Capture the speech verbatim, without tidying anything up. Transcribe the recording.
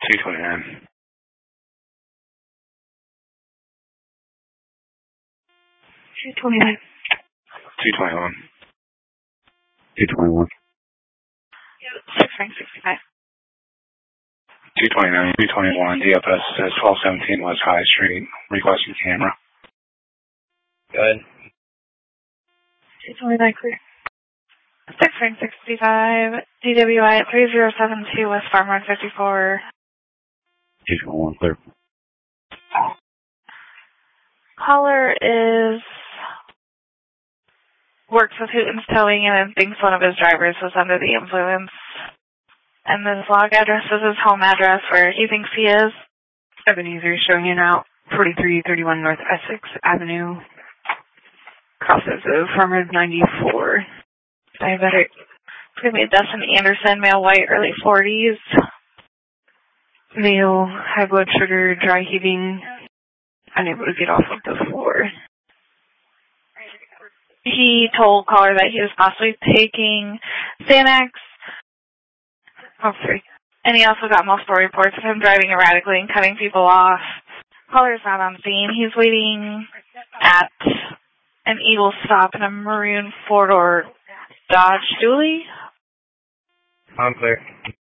two twenty-nine. two twenty-nine. two twenty-one. two twenty-one. six rank sixty-five. two twenty-nine, two twenty-one, D F S says twelve seventeen West High Street, requesting camera. Good. two twenty-nine clear. six rank sixty-five, D W I at three zero seven two West Farmwood fifty-four. two twenty-one clear. Caller is works with Hooten's Towing and thinks one of his drivers was under the influence. And this log address is his home address where he thinks he is. Ebenezer showing you now, forty-three thirty-one North Essex Avenue. Crosses of Farmwood ninety-four. Diabetic. It's going to be Dustin Anderson, male, white, early forties. Male, high blood sugar, dry heaving, unable to get off of the floor. He told caller that he was possibly taking Xanax. Oh, sorry. And he also got multiple reports of him driving erratically and cutting people off. Caller is not on scene. He's waiting at an Eagle stop in a maroon four-door Dodge Dually. I'm clear.